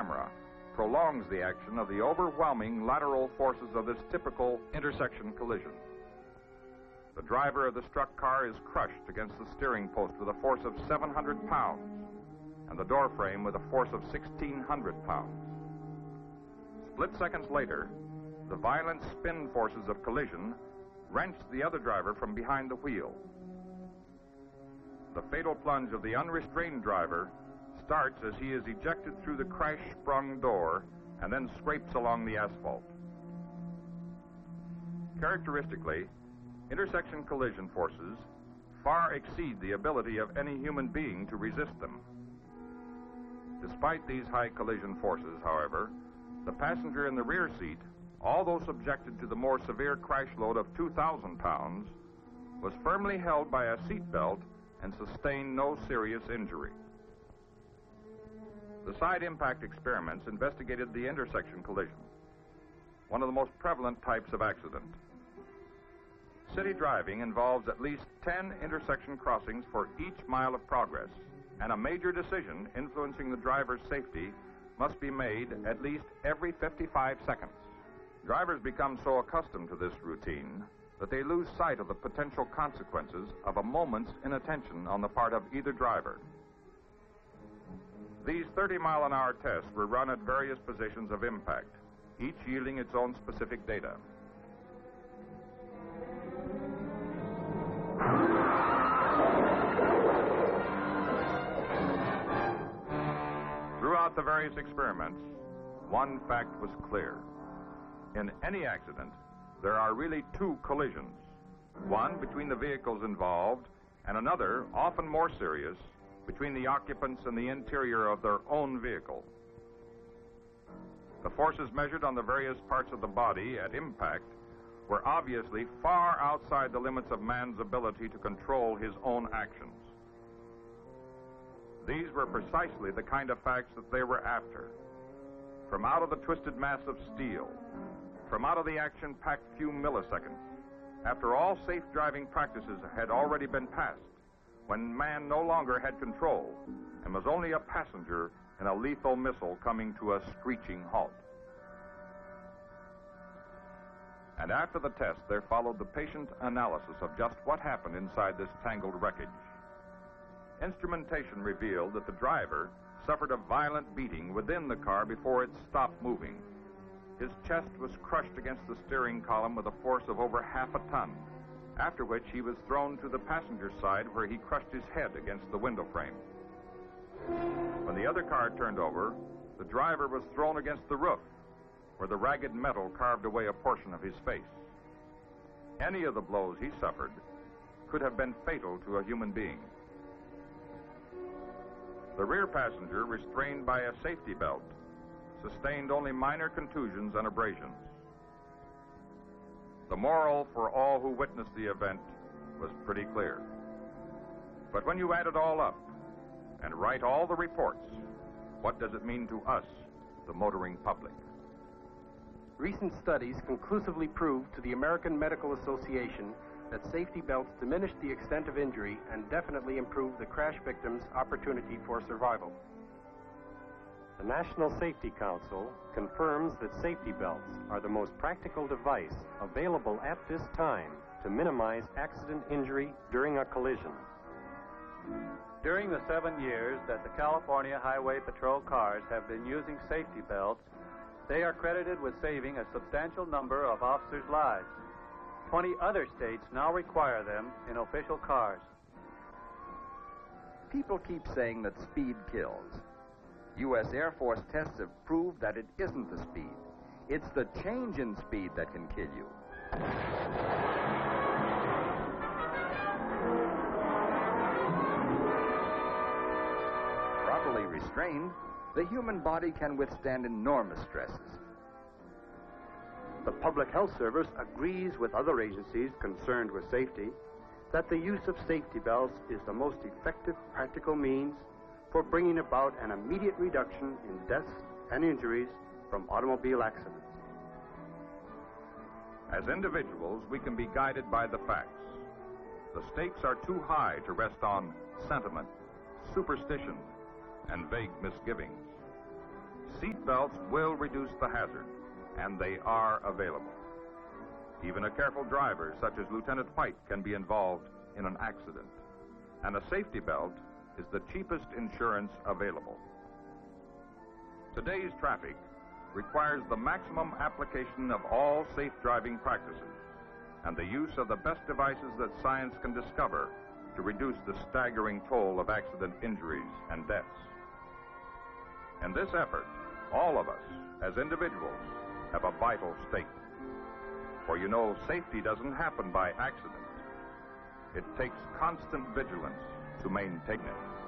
camera prolongs the action of the overwhelming lateral forces of this typical intersection collision. The driver of the struck car is crushed against the steering post with a force of 700 pounds and the door frame with a force of 1,600 pounds. Split seconds later, the violent spin forces of collision wrench the other driver from behind the wheel. The fatal plunge of the unrestrained driver starts as he is ejected through the crash-sprung door and then scrapes along the asphalt. Characteristically, intersection collision forces far exceed the ability of any human being to resist them. Despite these high collision forces, however, the passenger in the rear seat, although subjected to the more severe crash load of 2,000 pounds, was firmly held by a seat belt and sustained no serious injury. The side impact experiments investigated the intersection collision, one of the most prevalent types of accident. City driving involves at least 10 intersection crossings for each mile of progress, and a major decision influencing the driver's safety must be made at least every 55 seconds. Drivers become so accustomed to this routine that they lose sight of the potential consequences of a moment's inattention on the part of either driver. These 30-mile-an-hour tests were run at various positions of impact, each yielding its own specific data. Throughout the various experiments, one fact was clear. In any accident, there are really two collisions, one between the vehicles involved and another, often more serious, between the occupants and the interior of their own vehicle. The forces measured on the various parts of the body at impact were obviously far outside the limits of man's ability to control his own actions. These were precisely the kind of facts that they were after. From out of the twisted mass of steel, from out of the action-packed few milliseconds, after all safe driving practices had already been passed, when man no longer had control and was only a passenger in a lethal missile coming to a screeching halt. And after the test, there followed the patient analysis of just what happened inside this tangled wreckage. Instrumentation revealed that the driver suffered a violent beating within the car before it stopped moving. His chest was crushed against the steering column with a force of over half a ton, after which he was thrown to the passenger side where he crushed his head against the window frame. When the other car turned over, the driver was thrown against the roof, where the ragged metal carved away a portion of his face. Any of the blows he suffered could have been fatal to a human being. The rear passenger, restrained by a safety belt, sustained only minor contusions and abrasions. The moral for all who witnessed the event was pretty clear. But when you add it all up and write all the reports, what does it mean to us, the motoring public? Recent studies conclusively proved to the American Medical Association that safety belts diminish the extent of injury and definitely improve the crash victim's opportunity for survival. The National Safety Council confirms that safety belts are the most practical device available at this time to minimize accident injury during a collision. During the 7 years that the California Highway Patrol cars have been using safety belts, they are credited with saving a substantial number of officers' lives. 20 other states now require them in official cars. People keep saying that speed kills. U.S. Air Force tests have proved that it isn't the speed. It's the change in speed that can kill you. Properly restrained, the human body can withstand enormous stresses. The Public Health Service agrees with other agencies concerned with safety that the use of safety belts is the most effective practical means for bringing about an immediate reduction in deaths and injuries from automobile accidents. As individuals, we can be guided by the facts. The stakes are too high to rest on sentiment, superstition, and vague misgivings. seat belts will reduce the hazard, and they are available. Even a careful driver, such as Lieutenant White, can be involved in an accident. And a safety belt is the cheapest insurance available. Today's traffic requires the maximum application of all safe driving practices and the use of the best devices that science can discover to reduce the staggering toll of accident injuries and deaths. In this effort, all of us, as individuals, have a vital stake. For you know, safety doesn't happen by accident. It takes constant vigilance to maintain it.